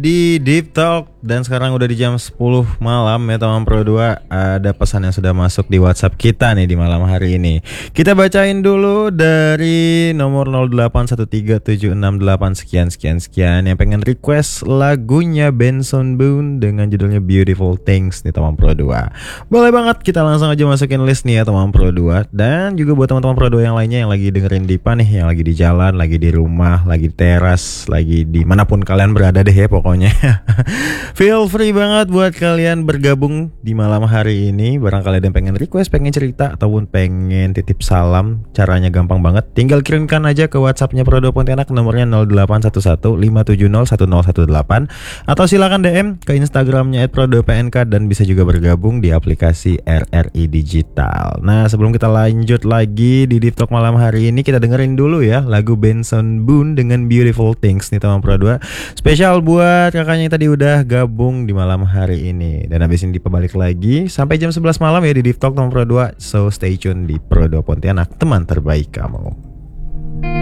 di Deep Talk dan sekarang udah di jam 10 malam ya teman Pro 2. Ada pesan yang sudah masuk di WhatsApp kita nih di malam hari ini. Kita bacain dulu dari nomor 0813768 sekian yang pengen request lagunya Benson Boone dengan judulnya Beautiful Things nih teman Pro 2. Boleh banget, kita langsung aja masukin list nih ya teman Pro 2. Dan juga buat teman-teman Pro 2 yang lainnya yang lagi dengerin Dipa nih, yang lagi di jalan, lagi di rumah, lagi di teras, lagi di manapun kalian berada deh ya pokoknya. Feel free banget buat kalian bergabung di malam hari ini. Barangkali ada yang pengen request, pengen cerita, ataupun pengen titip salam. Caranya gampang banget, tinggal kirimkan aja ke WhatsAppnya Pro 2 Pontianak, nomornya 0811 570 1018. Atau silakan DM ke Instagramnya @pro2pnk dan bisa juga bergabung di aplikasi RRI Digital. Nah, sebelum kita lanjut lagi di Deep Talk malam hari ini, kita dengerin dulu ya lagu Benson Boone dengan Beautiful Things nih teman Pro 2. Spesial buat kakaknya yang tadi udah gabung di malam hari ini. Dan habis ini dibalik lagi sampai jam 11 malam ya di Deep Talk teman Pro 2. So stay tune di Pro 2 Pontianak, teman terbaik kamu.